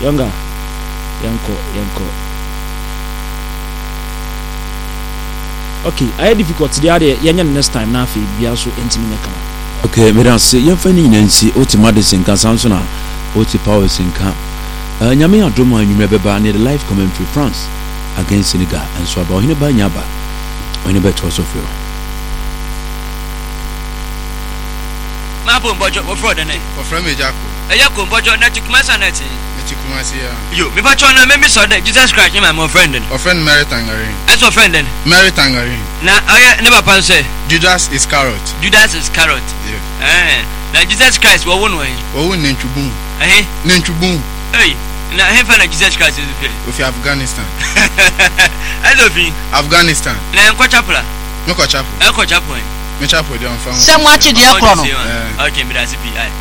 Younger. Yanko. Okay, I had difficulty the other young next time now. Be also intimate. Okay, but I say you're funny Nancy, Oti Madison, Casansona, Oti Powers in camp. Yami Adoma, you remember near the live commentary France against Senegal, and so about him by Nyaba. When you bet was of you. Mabu Bojo, or fraud, and for Frame Jaco. A Yako Bojo, not to Kumasanati. You, me patron, maybe so that Jesus Christ, my friend. Or friend Mary Tangerine. As a friend, Mary Tangerine. Now, I never say Judas is carrot. Judas is carrot. Yeah. Now, Jesus Christ, well, one way. Oh, Nenchuboom. Eh? Nenchuboom. Hey, now, heaven, Jesus Christ is with Afghanistan. I love you. Afghanistan. Now, I'm quite chapel. No, Cochapo. I'm quite chapel. Me chapel, they are found. Some watch it, dear. Okay, but that's a